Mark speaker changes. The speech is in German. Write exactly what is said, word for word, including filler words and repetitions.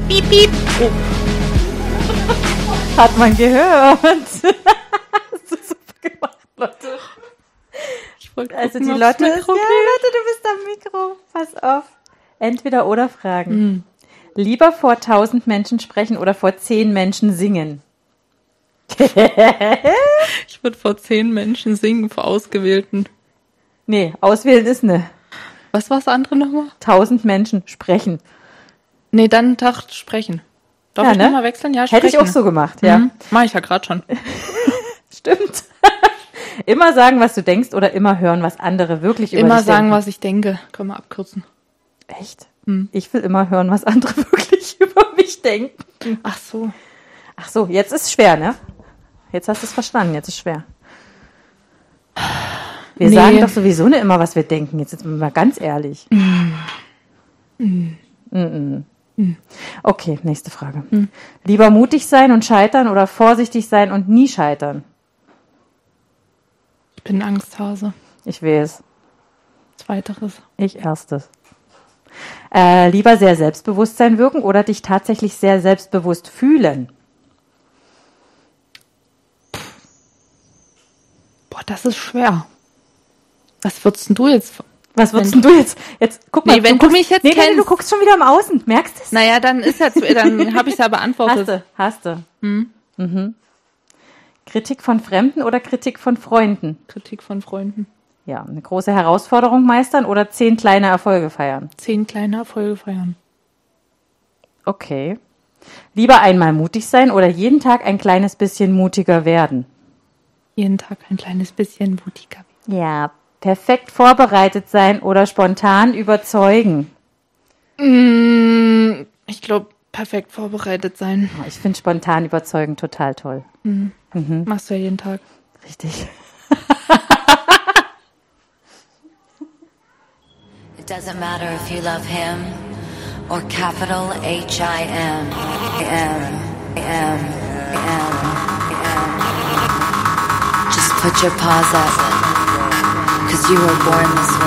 Speaker 1: Piep, piep. Oh.
Speaker 2: Hat man gehört. Hast du super gemacht, Lotte.
Speaker 1: Ich wollte
Speaker 2: Also
Speaker 1: gucken,
Speaker 2: die
Speaker 1: ob's
Speaker 2: Lotte ist, ja,
Speaker 1: Mikro geht.
Speaker 2: Lotte, du bist am Mikro. Pass auf. Entweder oder Fragen.
Speaker 1: Hm.
Speaker 2: Lieber vor tausend Menschen sprechen oder vor zehn Menschen singen?
Speaker 1: Ich würde vor zehn Menschen singen, vor Ausgewählten.
Speaker 2: Nee, auswählen ist ne.
Speaker 1: Was war das andere nochmal?
Speaker 2: Tausend Menschen sprechen.
Speaker 1: Nee, dann Tag sprechen. Darf
Speaker 2: Ja,
Speaker 1: ich
Speaker 2: ne?
Speaker 1: nochmal wechseln? Ja, sprechen.
Speaker 2: Hätte ich auch so gemacht, ja.
Speaker 1: Mhm. Mach ich ja gerade schon.
Speaker 2: Stimmt. Immer sagen, was du denkst oder immer hören, was andere wirklich über
Speaker 1: Immer
Speaker 2: dich
Speaker 1: sagen,
Speaker 2: denken.
Speaker 1: was ich denke. Können wir abkürzen.
Speaker 2: Echt?
Speaker 1: Hm.
Speaker 2: Ich will immer hören, was andere wirklich über mich denken.
Speaker 1: Ach so.
Speaker 2: Ach so, jetzt ist schwer, ne? Jetzt hast du es verstanden, jetzt ist schwer. Wir
Speaker 1: Nee.
Speaker 2: sagen doch sowieso nicht immer, was wir denken. Jetzt sind wir mal ganz ehrlich.
Speaker 1: Mm.
Speaker 2: Mm. Mm.
Speaker 1: Mm.
Speaker 2: Okay, nächste Frage.
Speaker 1: Mm.
Speaker 2: Lieber mutig sein und scheitern oder vorsichtig sein und nie scheitern?
Speaker 1: Ich bin ein Angsthase.
Speaker 2: Ich weiß.
Speaker 1: Zweiteres.
Speaker 2: Ich erstes. Äh, lieber sehr Selbstbewusstsein wirken oder dich tatsächlich sehr selbstbewusst fühlen?
Speaker 1: Boah, das ist schwer. Was würdest denn du jetzt?
Speaker 2: Was würdest
Speaker 1: Wenn-
Speaker 2: denn du jetzt? Jetzt guck mal.
Speaker 1: Nee, wenn
Speaker 2: du
Speaker 1: du mich jetzt
Speaker 2: nee, nee, nee,
Speaker 1: kennst-
Speaker 2: du guckst schon wieder im Außen. Merkst du es?
Speaker 1: Naja, dann ist ja, zu- dann habe ich es ja
Speaker 2: Hast
Speaker 1: beantwortet.
Speaker 2: du, hast du.
Speaker 1: Hm?
Speaker 2: Mhm. Kritik von Fremden oder Kritik von Freunden?
Speaker 1: Kritik von Freunden.
Speaker 2: Ja, eine große Herausforderung meistern oder zehn kleine Erfolge feiern?
Speaker 1: Zehn kleine Erfolge feiern.
Speaker 2: Okay. Lieber einmal mutig sein oder jeden Tag ein kleines bisschen mutiger werden?
Speaker 1: Jeden Tag ein kleines bisschen mutiger.
Speaker 2: Ja. Perfekt vorbereitet sein oder spontan überzeugen?
Speaker 1: Mm, ich glaube, perfekt vorbereitet sein.
Speaker 2: Oh, ich finde spontan überzeugen total toll.
Speaker 1: Mhm.
Speaker 2: Mhm.
Speaker 1: Machst du ja jeden Tag.
Speaker 2: Richtig.
Speaker 3: It doesn't matter if you love him or capital H I M. M. M. M. M. Just put your paws up, 'cause you were born this way.